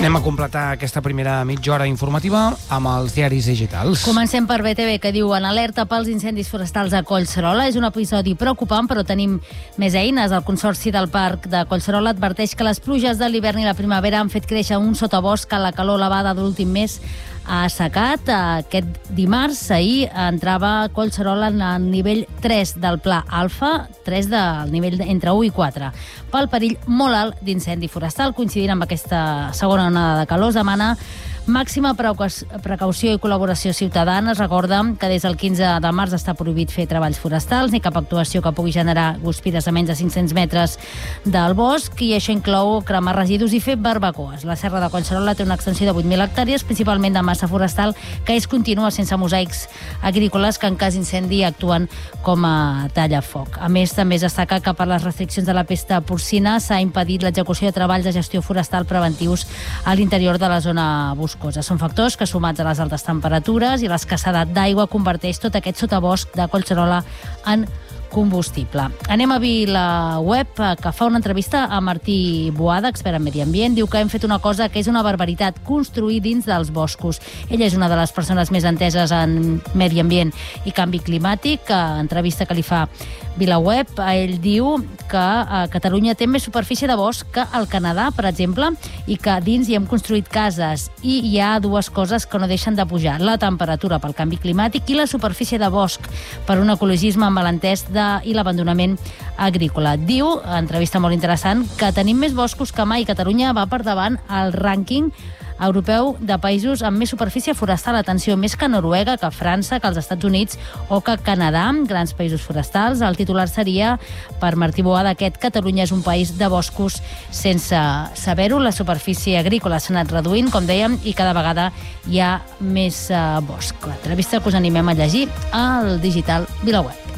Anem a completar aquesta primera mitja hora informativa amb els diaris digitals. Comencem per BTV, que diu: en alerta pels incendis forestals a Collserola. És un episodi preocupant, però tenim més eines. El Consorci del Parc de Collserola adverteix que les pluges de l'hivern i la primavera han fet créixer un sotabosc que la calor elevada de l'últim mes ha assecat. Aquest dimarts, ahir, entrava Collserola en el nivell 3 del Pla Alfa, 3 del nivell entre 1 i 4, pel perill molt alt d'incendi forestal. Coincidint amb aquesta segona onada de calor, es demana màxima precaució i col·laboració ciutadana. Es recorda que des del 15 de març està prohibit fer treballs forestals ni cap actuació que pugui generar guspires a menys de 500 metres del bosc, i això inclou cremar residus i fer barbacoes. La Serra de Collserola té una extensió de 8.000 hectàrees, principalment de massa forestal, que és contínua, sense mosaics agrícoles que en cas d'incendi actuen com a tallafoc. A més, també es destaca que per les restriccions de la pesta porcina s'ha impedit l'execució de treballs de gestió forestal preventius a l'interior de la zona boscosa. Són factors que, sumats a les altes temperatures i l'escassedat d'aigua, converteix tot aquest sotabosc de Collserola en combustible. Anem a VilaWeb, que fa una entrevista a Martí Boada, expert en medi ambient. Diu que hem fet una cosa que és una barbaritat: construir dins dels boscos. Ella és una de les persones més enteses en medi ambient i canvi climàtic. Entrevista que li fa VilaWeb, ell diu que Catalunya té més superfície de bosc que el Canadà, per exemple, i que dins hi hem construït cases, i hi ha dues coses que no deixen de pujar: la temperatura pel canvi climàtic i la superfície de bosc per un ecologisme malentès i l'abandonament agrícola. Diu, entrevista molt interessant, que tenim més boscos que mai. Catalunya va per davant al rànquing europeu de països amb més superfície forestal. Atenció, més que Noruega, que França, que els Estats Units o que Canadà, grans països forestals. El titular seria, per Martí Boada, aquest: Catalunya és un país de boscos sense saber-ho. La superfície agrícola s'ha anat reduint, com dèiem, i cada vegada hi ha més bosc. L'entrevista que us animem a llegir al digital VilaWeb.